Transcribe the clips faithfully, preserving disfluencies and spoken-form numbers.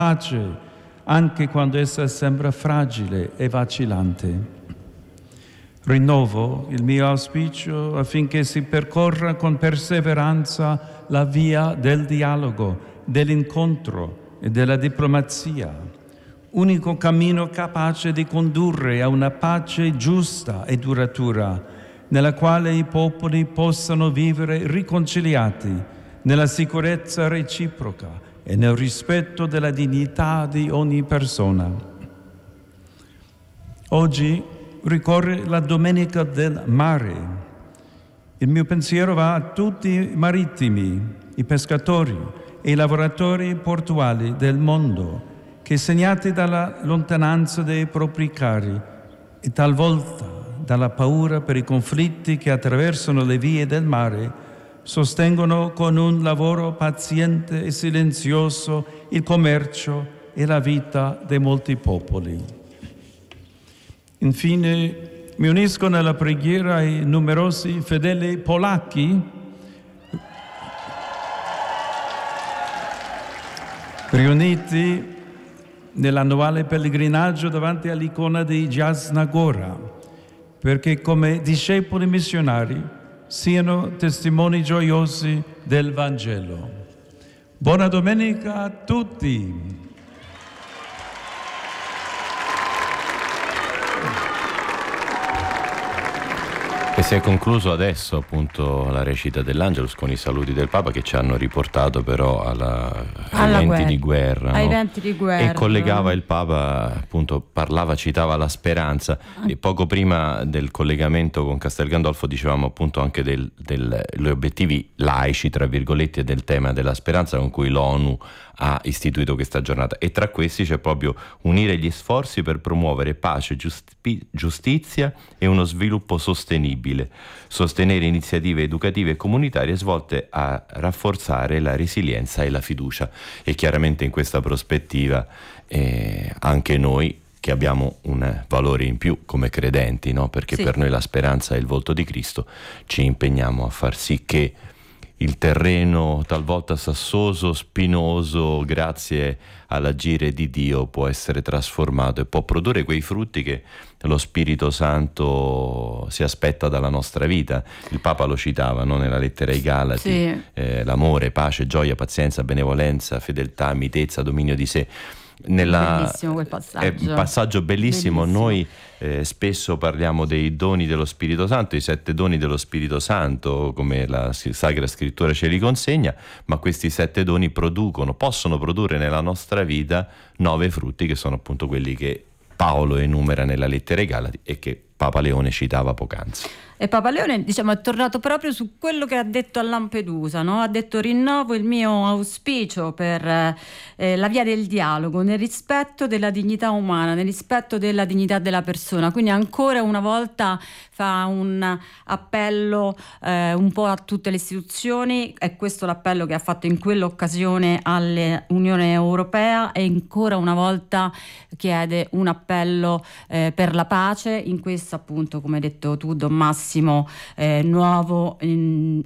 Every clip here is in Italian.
pace, anche quando essa sembra fragile e vacillante. Rinnovo il mio auspicio affinché si percorra con perseveranza la via del dialogo, dell'incontro e della diplomazia, unico cammino capace di condurre a una pace giusta e duratura, nella quale i popoli possano vivere riconciliati nella sicurezza reciproca e nel rispetto della dignità di ogni persona. Oggi ricorre la Domenica del Mare. Il mio pensiero va a tutti i marittimi, i pescatori e i lavoratori portuali del mondo che, segnati dalla lontananza dei propri cari e talvolta dalla paura per i conflitti che attraversano le vie del mare, sostengono con un lavoro paziente e silenzioso il commercio e la vita di molti popoli. Infine, mi unisco nella preghiera ai numerosi fedeli polacchi riuniti nell'annuale pellegrinaggio davanti all'icona di Jasna Gora, perché come discepoli missionari siano testimoni gioiosi del Vangelo. Buona domenica a tutti! E si è concluso adesso appunto la recita dell'Angelus con i saluti del Papa, che ci hanno riportato però alla, alla ai guerra, venti di guerra, ai no? venti di guerra, e collegava il Papa, appunto parlava, citava la speranza, e poco prima del collegamento con Castel Gandolfo dicevamo appunto anche degli del, obiettivi laici tra virgolette del tema della speranza con cui l'ONU ha istituito questa giornata, e tra questi c'è proprio unire gli sforzi per promuovere pace, giusti- giustizia e uno sviluppo sostenibile, sostenere iniziative educative e comunitarie svolte a rafforzare la resilienza e la fiducia. E chiaramente in questa prospettiva eh, anche noi che abbiamo un valore in più come credenti, no? Perché sì, per noi la speranza è il volto di Cristo, ci impegniamo a far sì che il terreno talvolta sassoso, spinoso, grazie all'agire di Dio può essere trasformato e può produrre quei frutti che lo Spirito Santo si aspetta dalla nostra vita. Il Papa lo citava, no? Nella lettera ai Galati, sì. eh, l'amore, pace, gioia, pazienza, benevolenza, fedeltà, mitezza, dominio di sé. Nella, bellissimo quel passaggio. È un passaggio bellissimo, bellissimo. Noi eh, spesso parliamo dei doni dello Spirito Santo, i sette doni dello Spirito Santo come la Sacra Scrittura ce li consegna, ma questi sette doni producono, possono produrre nella nostra vita nove frutti, che sono appunto quelli che Paolo enumera nella lettera ai Galati e che Papa Leone citava poc'anzi. E Papa Leone, diciamo, è tornato proprio su quello che ha detto a Lampedusa, no? Ha detto: rinnovo il mio auspicio per eh, la via del dialogo, nel rispetto della dignità umana, nel rispetto della dignità della persona. Quindi ancora una volta fa un appello eh, un po' a tutte le istituzioni. È questo l'appello che ha fatto in quell'occasione all'Unione Europea, e ancora una volta chiede un appello eh, per la pace in questo, appunto, come hai detto tu, Don Massimo, Eh, nuovo in,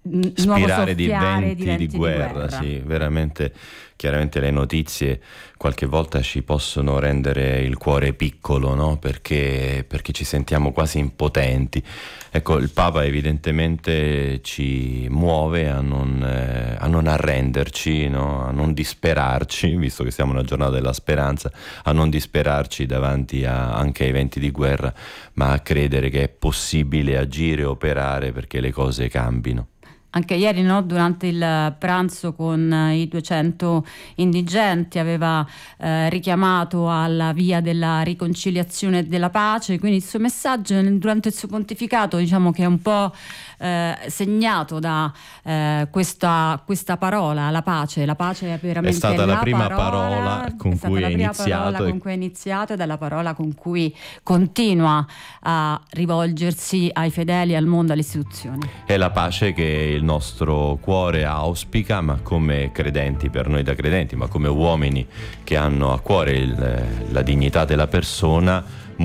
spirale di venti di, venti di guerra, di guerra. Sì, veramente. Chiaramente le notizie qualche volta ci possono rendere il cuore piccolo, no? Perché, perché ci sentiamo quasi impotenti. Ecco, il Papa evidentemente ci muove a non, eh, a non arrenderci, no? A non disperarci, visto che siamo una giornata della speranza, a non disperarci davanti a, anche ai venti di guerra, ma a credere che è possibile agire e operare perché le cose cambino. Anche ieri, no, durante il pranzo con i duecento indigenti, aveva eh, richiamato alla via della riconciliazione e della pace, quindi il suo messaggio durante il suo pontificato, diciamo che è un po' eh, segnato da eh, questa, questa parola, la pace. La pace è veramente è stata la, la prima parola, parola con è stata cui la è prima iniziato parola e... con cui è iniziato, ed è la parola con cui continua a rivolgersi ai fedeli, al mondo, alle istituzioni. È la pace che il nostro cuore auspica, ma come credenti, per noi da credenti, ma come uomini che hanno a cuore il, la dignità della persona,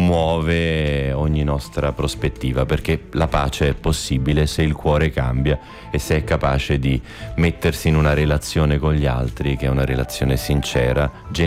muove ogni nostra prospettiva, perché la pace è possibile se il cuore cambia e se è capace di mettersi in una relazione con gli altri, che è una relazione sincera,